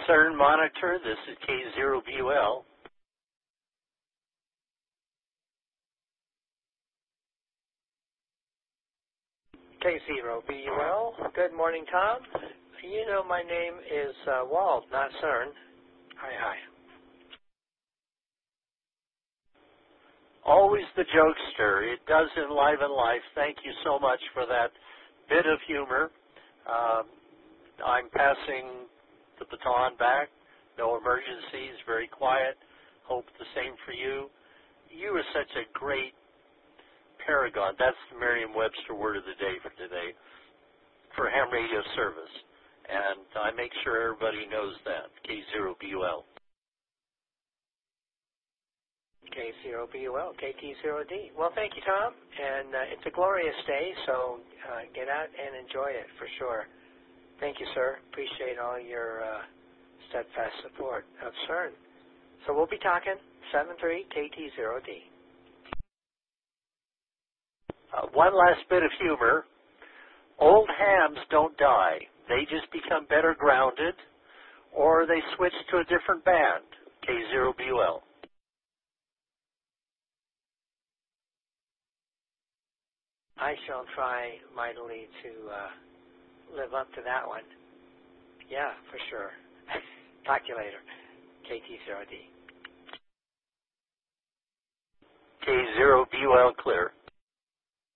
CERN monitor, this is K0BUL. K0BUL. Good morning, Tom. You know my name is Wald, not CERN. Hi. Always the jokester. It does enliven life. Thank you so much for that bit of humor. I'm passing the baton back. No emergencies, very quiet. Hope the same for you. You are such a great paragon. That's the Merriam-Webster word of the day for today, for ham radio service. And I make sure everybody knows that, K0BUL. K0BUL, KT0D. Well, thank you, Tom. And it's a glorious day, so get out and enjoy it for sure. Thank you, sir. Appreciate all your steadfast support of CERN. So we'll be talking 7-3 KT0D. One last bit of humor. Old hams don't die. They just become better grounded, or they switch to a different band, K0BUL. I shall try mightily to live up to that one. Yeah, for sure. Talk to you later. KT0D. K0BUL clear.